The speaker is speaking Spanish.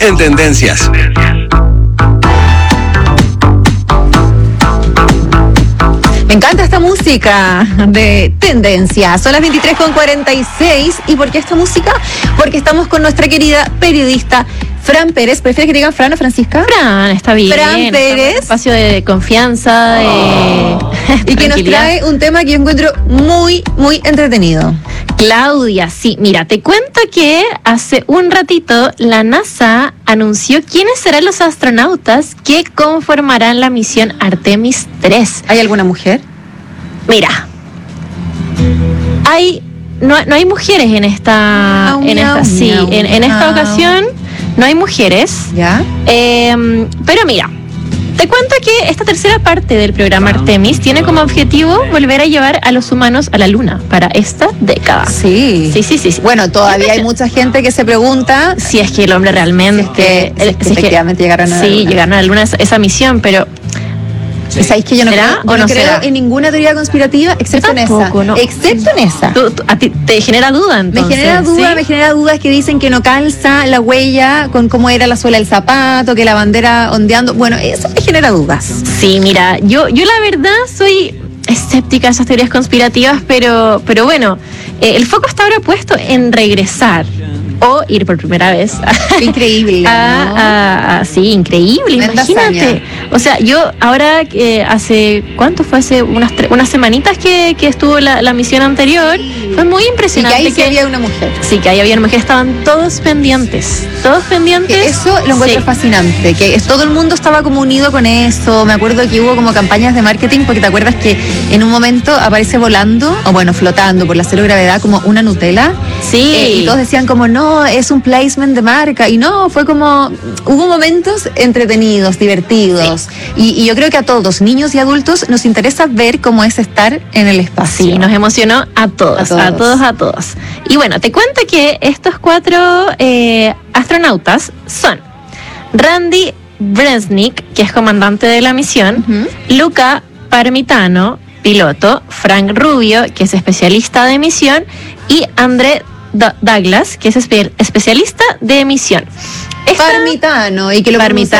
en Tendencias. Me encanta esta música de Tendencias. Son las 23:46. ¿Y por qué esta música? Porque estamos con nuestra querida periodista Fran Pérez. ¿Prefieres que digan Fran o Francisca? Fran, está bien. Fran Pérez. Espacio de confianza. Y que nos trae un tema que yo encuentro muy, muy entretenido. Claudia, sí, mira, te cuento que hace un ratito la NASA anunció quiénes serán los astronautas que conformarán la misión Artemis 3. ¿Hay alguna mujer? Mira, no hay mujeres en esta, en esta ocasión no hay mujeres. ¿Ya? Pero mira, te cuento que esta tercera parte del programa Artemis tiene como objetivo volver a llevar a los humanos a la Luna para esta década. Sí. Sí. Bueno, todavía hay mucha gente que se pregunta si es que el hombre realmente... si es que efectivamente llegaron a la Luna. Sí, llegaron a la Luna esa misión, pero... ¿Sabéis que yo no creo en ninguna teoría conspirativa excepto en esa? No. Excepto en esa. ¿A ti te genera duda entonces? Me genera dudas que dicen que no calza la huella con cómo era la suela del zapato, que la bandera ondeando. Bueno, eso me genera dudas. Sí, mira, yo la verdad soy escéptica a esas teorías conspirativas, pero bueno, el foco está ahora puesto en regresar o ir por primera vez. Increíble, ¿no? Sí, increíble, imagínate. O sea, yo ahora hace, ¿cuánto fue? Hace unas semanitas que estuvo la misión anterior, fue muy impresionante. Y que ahí había una mujer. Sí, que ahí había una mujer, estaban todos pendientes. Que eso lo encuentro fascinante, que todo el mundo estaba como unido con eso. Me acuerdo que hubo como campañas de marketing, porque te acuerdas que en un momento aparece volando, o bueno, flotando por la cero gravedad como una Nutella. Sí. Y todos decían como, no, es un placement de marca. Y no, fue como, hubo momentos entretenidos, divertidos. Sí. Y yo creo que a todos, niños y adultos, nos interesa ver cómo es estar en el espacio. Sí, nos emocionó a todos. Y bueno, te cuento que estos 4 astronautas son Randy Bresnik, que es comandante de la misión, Luca Parmitano, piloto, Frank Rubio, que es especialista de misión, y André Douglas, que es especialista de misión. Parmitano, y que lo